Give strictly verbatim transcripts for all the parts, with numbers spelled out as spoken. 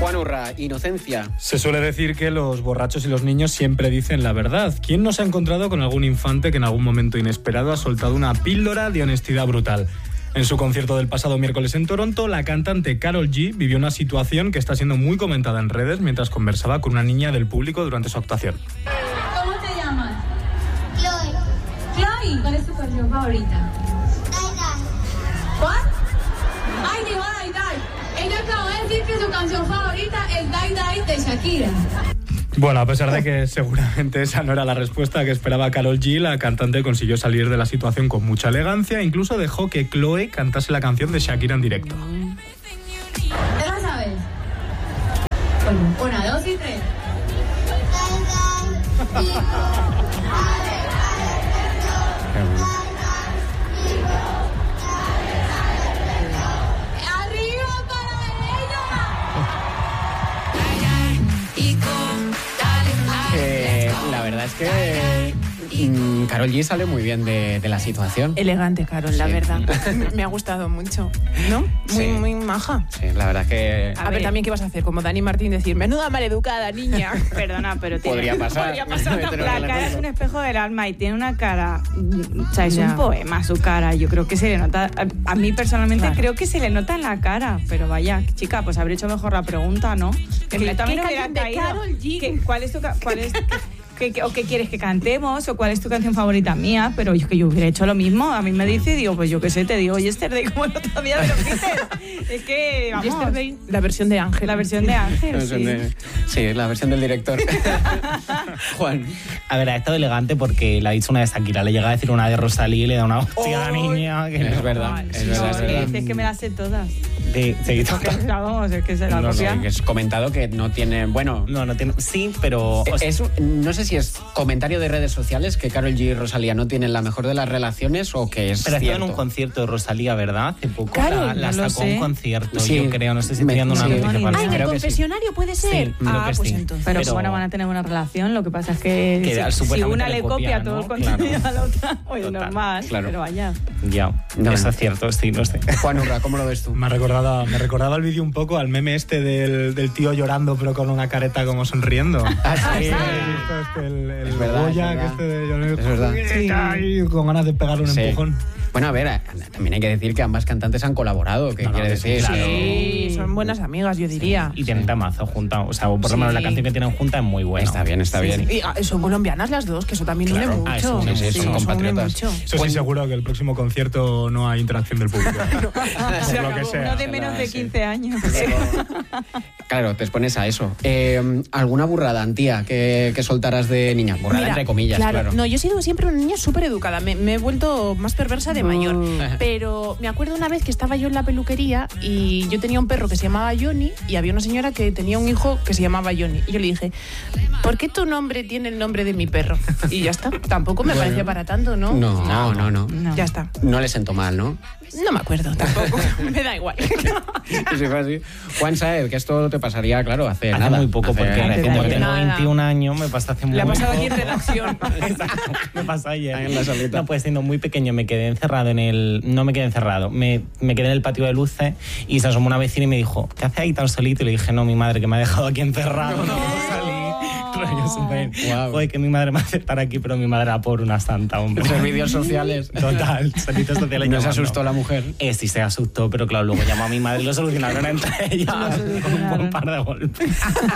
Juan Urra, inocencia. Se suele decir que los borrachos y los niños siempre dicen la verdad. ¿Quién no se ha encontrado con algún infante que en algún momento inesperado ha soltado una píldora de honestidad brutal? En su concierto del pasado miércoles en Toronto, la cantante Karol G vivió una situación que está siendo muy comentada en redes mientras conversaba con una niña del público durante su actuación. ¿Cómo te llamas? Chloe. Chloe, ¿cuál es tu canción favorita? Die Die. ¿Cuál? Ay, dijo Die Die. Ella acabó de decir que su canción favorita es Die Die de Shakira. Bueno, a pesar de que seguramente esa no era la respuesta que esperaba Karol G, la cantante consiguió salir de la situación con mucha elegancia e incluso dejó que Chloe cantase la canción de Shakira en directo. ¿Ya la sabes? Bueno, una, dos y tres. Die Die. ¡Arriba para ella! Eh, la verdad es que mm, Karol G sale muy bien de, de la situación. Elegante, Karol, la Sí. verdad. Me ha gustado mucho, ¿no? Muy, Sí. muy maja. Sí, la verdad es que A, ver, también, ¿qué vas a hacer? Como Dani Martín decir, menuda maleducada, niña. Perdona, pero tiene... podría pasar. Podría pasar Pero La no cara es lo un espejo del alma y tiene una cara... O sea, es Ya. un poema su cara. Yo creo que se le nota... A, a mí personalmente Claro. creo que se le nota en la cara. Pero vaya, chica, pues habré hecho mejor la pregunta, ¿no? Que yo también ¿Qué hubiera canción de caído. Karol G? ¿Qué- ¿Cuál es tu... ca- Cuál es, qué- qué- o qué quieres que cantemos? ¿O cuál es tu canción favorita mía? Pero yo que yo hubiera hecho lo mismo. A mí me dice y digo, pues yo qué sé, te digo Yesterday como el otro día de los Beatles. Es que, vamos... Yesterday, la versión de Ángel. La versión de Ángel, La versión sí. de- sí, la versión del director. Juan. A ver, ha estado elegante porque le ha dicho una de Shakira, le llega a decir una de Rosalía y le da una hostia a la niña. Que Es no. verdad, es No, verdad, es es que verdad. dices que me las sé todas. Sí, sí, Porque, vamos, es que se la No, copia. no, que es comentado que no tiene... Bueno, No, no tiene. Sí, pero. o sea, es un- no sé si es comentario de redes sociales que Karol G y Rosalía no tienen la mejor de las relaciones o que es pero ha estado en cierto. un concierto de Rosalía, ¿verdad? Hace poco. Claro, la, la no lo sacó sé. un concierto, Sí. yo creo. No sé si Me- estoy dando una sí. noticia No, ni falsa. Ah, en el Creo que sí. confesionario puede ser. Sí, creo ah, que pues sí. entonces. Pero, Pero- bueno, van a tener una relación. Lo que pasa es que, Que si- si, supuestamente una le le copia, copia ¿no? todo el contenido Claro. a la otra, pues Total, normal. claro. Pero vaya. Ya, No, eso no. es cierto, sí, no sé. Juan Urra, ¿cómo lo ves tú? Me ha recordado, me recordaba el vídeo un poco al meme este del, del tío llorando pero con una careta como sonriendo. Ah, sí. ¿Has visto este, el, el Es verdad, Goya, es verdad. que este de Johnny Es verdad. Julieta, y con ganas de pegarle un Sí. empujón. Bueno, a ver, a- también hay que decir que ambas cantantes han colaborado, ¿qué No, no, quiere sí, decir? claro. Sí, son buenas amigas, yo diría. Y tienen temazo junta. O sea, o por lo menos Sí. la canción que tienen junta es muy buena. Está bien, está bien. Y ah, son colombianas las dos, que eso también une Claro. mucho. Ah, eso une Sí, sí, mucho. son eso une compatriotas. mucho. Eso sí, Bueno. seguro que el próximo concierto no hay interacción del público. Se Por lo acabó. que sea. Uno de menos de sí. quince años. Claro, te expones a eso. Eh, ¿Alguna burrada, Antía, que, que soltaras de niña? Burrada Mira, entre comillas, claro. No, yo he sido siempre una niña súper educada. Me, me he vuelto más perversa de mayor. Pero me acuerdo una vez que estaba yo en la peluquería y yo tenía un perro que se llamaba Johnny y había una señora que tenía un hijo que se llamaba Johnny. Y yo le dije, ¿por qué tu nombre tiene el nombre de mi perro? Y ya está. Tampoco me parecía para tanto, ¿no? No, no, no, no. No. Ya está. No le sentó mal, ¿no? No me acuerdo tampoco. Me da igual. Sí, fue así. Juan Saez, que esto te pasaría, claro, hace, Hace nada. muy poco, Hace- porque hace como nada. tengo Nada. veintiún años, me pasa hace muy Le ha pasado poco. aquí en redacción. Exacto, me pasó ayer. Ahí en la salita. No, pues siendo muy pequeño me quedé encerrado en el... No me quedé encerrado, me, me quedé en el patio de luces y se asomó una vecina y me dijo, ¿qué haces ahí tan solito? Y le dije, no, mi madre que me ha dejado aquí encerrado, no, puedo salir. Rollo súper... Guau. Joder, que mi madre me hace estar aquí, pero mi madre era por una santa, hombre. Servicios sociales. Total, servicios sociales. ¿No se llamando. asustó la mujer? Eh, sí, se asustó, pero claro, luego llamó a mi madre y lo solucionaron entre ellas con un buen par de golpes.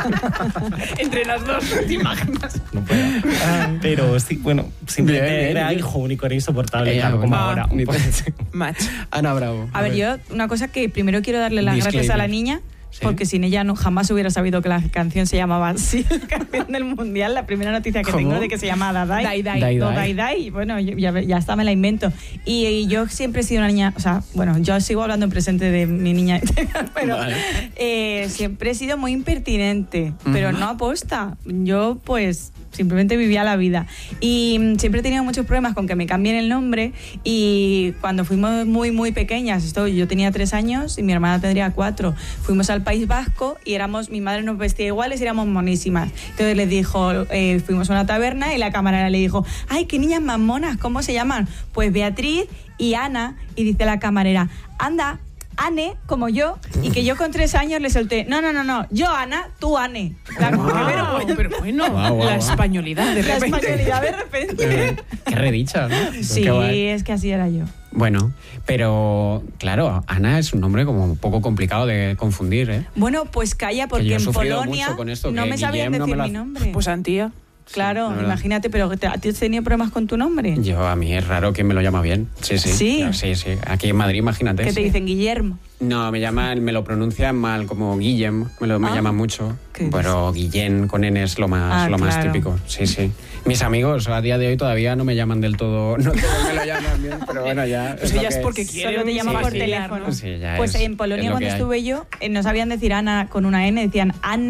Entre las dos, ¿te imaginas? No puedo. Pero sí, bueno, simplemente Bien, bien, era bien. hijo único, era insoportable, Ella, claro, como bueno, ahora. ni te- Match. Ana Bravo. A ver, yo, una cosa que primero quiero darle las Disclaimer. gracias a la niña, Sí. porque sin ella no jamás hubiera sabido que la canción se llamaba así, la canción del mundial. La primera noticia que ¿Cómo? tengo de que se llama Dadai. Dai, dai. Dai, No, dai. Dai, dai. Bueno, yo- ya, ya hasta me la invento. Y, y yo siempre he sido una niña, o sea, bueno, yo sigo hablando en presente de mi niña, pero Vale. eh, siempre he sido muy impertinente, pero no aposta. Yo, pues, simplemente vivía la vida. Y mm, siempre he tenido muchos problemas con que me cambien el nombre. Y cuando fuimos muy, muy pequeñas, esto, yo tenía tres años y mi hermana tendría cuatro, fuimos al País Vasco y éramos, mi madre nos vestía iguales y éramos monísimas. Entonces les dijo, eh, fuimos a una taberna y la camarera le dijo, ¡ay, qué niñas más monas! ¿Cómo se llaman? Pues Beatriz y Ana. Y dice la camarera, anda, Anne, como yo, y que yo con tres años le solté, no, no, no, no, yo Ana, tú Anne. La, Wow, qué vergüenza. pero bueno, Guau, guau, la guau. españolidad de La repente. españolidad de repente. Eh, Qué redicha, ¿no? Sí, Qué guay. es que así era yo. Bueno, pero claro, Ana es un nombre como un poco complicado de confundir, ¿eh? Bueno, pues calla, Que porque yo he en sufrido Polonia mucho con esto, no que me sabían Guillem no decir me lo mi ha- nombre. Pues Antía. claro, la verdad. imagínate, pero ¿te- ¿a ti has tenido problemas con tu nombre? Yo, a mí es raro que me lo llama bien. Sí, sí. ¿Sí? Claro, sí, sí. Aquí en Madrid, imagínate. Que te sí. dicen Guillermo. No, me llaman, me lo pronuncian mal, como Guillem, me lo me Ah, llaman mucho. ¿qué Pero Guillén con N es lo más, Ah, lo más claro. típico. Sí, sí. Mis amigos a día de hoy todavía no me llaman del todo, no todos me lo llaman bien, pero bueno, ya. Eso lo ya es que porque quieren Solo te llaman por fastidiar, teléfono. ¿no? Sí, ya Pues es- en es Polonia lo cuando que hay. estuve yo, eh, no sabían decir Ana con una N, decían Anna.